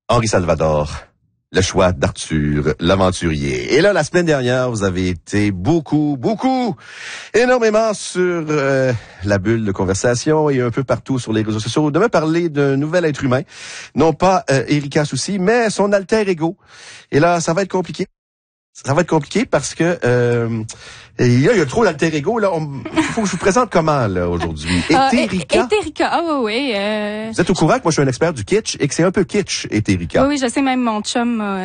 Henri Salvador, le choix d'Arthur l'aventurier. Et là, la semaine dernière, vous avez été énormément sur la bulle de conversation et un peu partout sur les réseaux sociaux de me parler d'un nouvel être humain. Non pas Erika Soucy, mais son alter ego. Et là, ça va être compliqué. Ça va être compliqué parce que il y a trop d'alter ego là. Il faut que je vous présente comment là aujourd'hui. Éthérica. Éthérica, oui. Vous êtes au courant que moi je suis un expert du kitsch et que c'est un peu kitsch, Éthérica. Oui, je sais, même mon chum